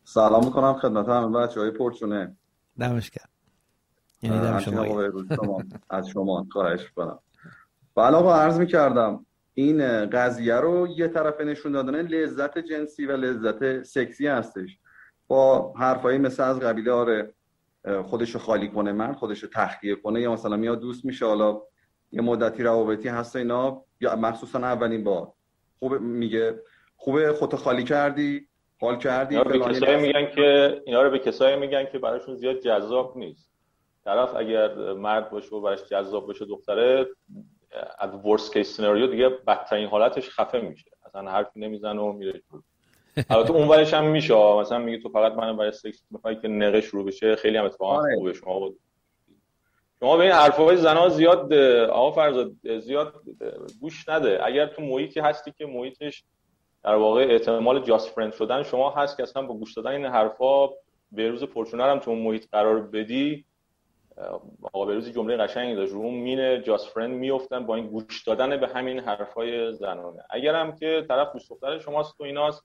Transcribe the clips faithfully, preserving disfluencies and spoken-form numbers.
سلام میکنم خدمت همه بچه‌های پرچونه. دمش گرم. یعنی دم شما شما از شما خواهش میکنم. بله آقا، عرض میکردم این قضیه رو یه طرفه نشون دادن لذت جنسی و لذت سکسی هستش، با حرفایی مثل از قبیله آره خودشو خالی کنه، من خودشو تخلیه کنه، یا مثلا میاد دوست میشه، حالا یه مدتی روابطی هست اینا، یا مخصوصا اولین بار خوبه میگه خوبه خودت خالی کردی، حال کردی. اینا رو به کسایی میگن که اینا رو به کسایی میگن که براشون زیاد جذاب نیست. طرف اگر مرد باشه و براش جذاب باشه دختره، از ورست کیس سناریو دیگه بدترین حالتش خفه میشه، اصلا حرفی نمیزنه و میره جلو. البته اون ورش هم میشه، مثلا میگه تو فقط منو برای سکس میخوای که نقش شروع بشه، خیلی هم اتفاقا خوبه. شما بود شما به این حرفای زنا زیاد آقا فرزاد زیاد گوش نده. اگر تو محیطی هستی که محیطش در واقع احتمال جاست فرند شدن شما هست که اصلا با گوش دادن این حرفا بهروز پرچونر هم تو اون محیط قرار بدی، آقا بهروز جمله قشنگی داشت، رو اون مین جاست فرند میافتن با این گوش دادن به همین حرفای زنانه. اگر هم که طرف دوست دختر شماست و ایناست،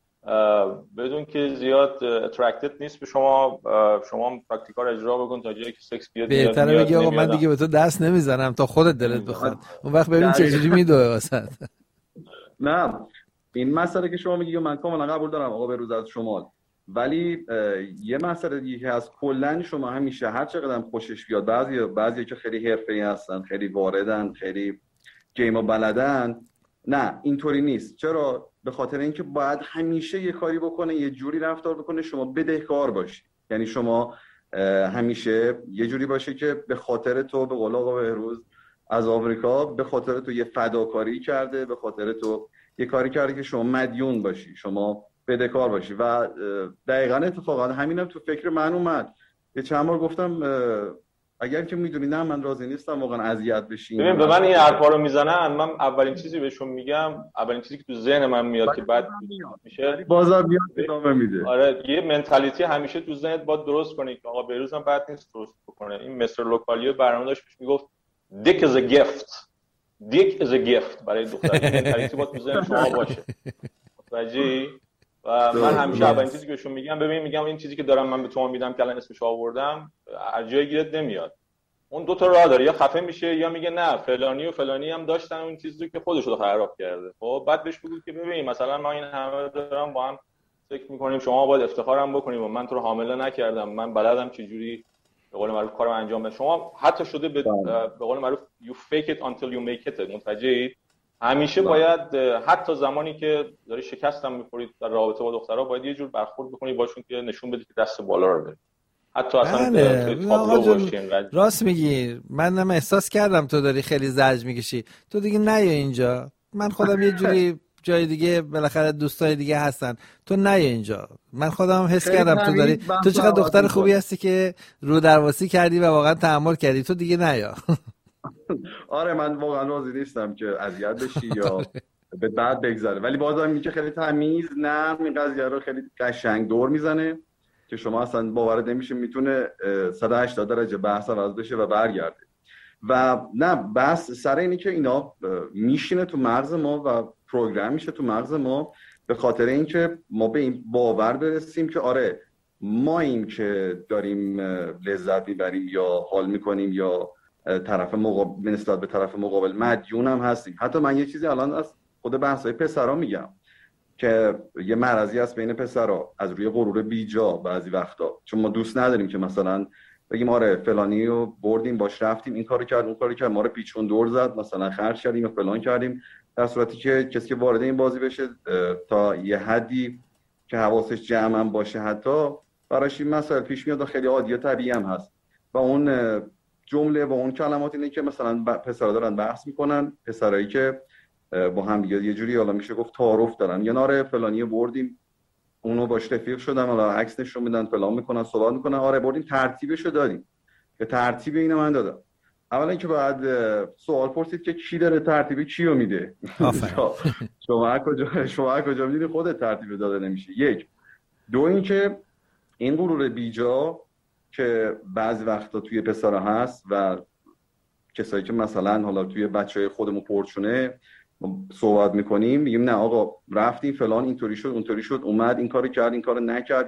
بدون که زیاد اترکتد نیست به شما، شما پرکتیکال اجرا بکن تا جایی که سکس بیاد. بهتره بگی آقا من دیگه به تو دست نمیزنم تا خودت دلت بخواد، اون وقت ببین چجوری میدوه واسط. نه این مسئله که شما میگی من کاملا قبول دارم آقا بهروز از شمال، ولی یه مسئله دیگه هست، کلا شما همیشه هر چقدر خوشش بیاد، بعضی بعضی که خیلی حرفه‌ای هستن، خیلی واردن، خیلی گیمو بلدن، نه اینطوری نیست. چرا؟ به خاطر اینکه باید همیشه یه کاری بکنه، یه جوری رفتار بکنه شما بدهکار باشی. یعنی شما همیشه یه جوری باشه که به خاطر تو، به قول آقا بهروز از آمریکا، به خاطر تو یه فداکاری کرده، به خاطر تو یه کاری کرده که شما مدیون باشی، شما بدهکار باشی. و دقیقاً اتفاقا همینم تو فکر من اومد. یه چند بار گفتم اگر که میدونی نه من راضی نیستم واقعا اذیت بشین. ببین به من این حرفا رو میزنن، من اولین چیزی بهشون میگم، اولین چیزی که تو ذهن من میاد که بعد میشه بازار میاد ادامه میده. آره یه منتالیتی همیشه تو ذهنت باید درست کنی که آقا بهروز هم بعد نیست درست بکنه. این مستر لوکالیو برنامه داشت میگفت دیک از ا گیفت، دیک از ا گیفت برای دختر. این منتالیتی باید تو ذهن شما باشه. متوجهی؟ و من همیشه اولین چیزی که بهشون میگم، ببین میگم این چیزی که دارم من به تو میدم که الان اسمش آوردم، هر جای گیرت نمیاد. اون دو تا راه داره، یا خفه میشه یا میگه نه فلانی و فلانی هم داشتن اون چیزی که خودش رو خراب کرده. خب بعد بهش بگو که ببین مثلا ما این همه دارم با هم فکر میکنیم، شما باید افتخارم بکنیم و من تو رو حامله نکردم، من بلدم چه جوری به قول معروف کارو انجام بدم. شما حتی شده به, به قول معروف you fake it until you make it. متوجهید؟ همیشه باید حتی زمانی که داری شکستم می‌خورید در رابطه با دخترها باید یه جور برخورد بکنی باشون که نشون بدی که دست بالا رو داری. حتی اصلا تابلو باشین. راست میگی، منم احساس کردم تو داری خیلی زجر میکشی، تو دیگه نیا اینجا، من خودم یه جوری جای دیگه بالاخره دوستای دیگه هستن، تو نیا اینجا. من خودم حس کردم تو داری، تو چقدر دختر خوبی هستی که رو درواسی کردی و واقعا تحمل کردی، تو دیگه نیا. آره من واقعا راضی نیستم که اذیت بشی یا به بعد بگذره، ولی بازم میگه که خیلی تمیز نرم این قضیه رو خیلی قشنگ دور میزنه که شما اصلا باور نمیشه میتونه صد و هشتاد درجه بحث عوض بشه و برگرده. و نه بحث سر اینی که اینا میشینه تو مغز ما و پروگرام میشه تو مغز ما، به خاطر اینکه ما به این باور برسیم که آره ما این که داریم لذت میبریم یا حال میکنیم یا طرف مقابل نسبت به طرف مقابل مدیون هم هستیم. حتی من یه چیزی الان از خود بحث‌های پسرا میگم که یه مرضی هست بین پسرا از روی غرور بیجا بعضی وقتا، چون ما دوست نداریم که مثلا بگیم آره فلانی رو بردیم باش رفتیم این کارو کرد اون کارو کرد ما رو پیچون دور زد مثلا خرج کردیم و فلان کردیم، در صورتی که کسی که وارد این بازی بشه تا یه حدی که حواسش جمع هم باشه حتی براش این مسائل پیش میاد و خیلی عادی و طبیعی هم هست. و اون جمله و اون کلمات اینه که مثلا پسرا دارن بحث میکنن، پسرایی که با هم دیگه یه جوری حالا میشه گفت تعارف دارن، یا ناره فلانی بردیم اونو باش رفیق شدن حالا عکس نشون میدن فلان میکنن صحبت میکنن، آره بردیم ترتیبشو دادیم که ترتیب اینو من دادم. اولا که بعد سوال پرسید که کی داره ترتیب کیو میده. شما کجا شما کجا میدونی خودت ترتیب داده نمیشه؟ یک. دو اینکه این غرور بیجا که بعضی وقتا توی پسرا هست و کسایی که مثلا حالا توی بچهای خودمون پرچونه صحبت میکنیم میگیم نه آقا رفتیم فلان اینطوری شد اونطوری شد اومد این کارو کرد این کارو نکرد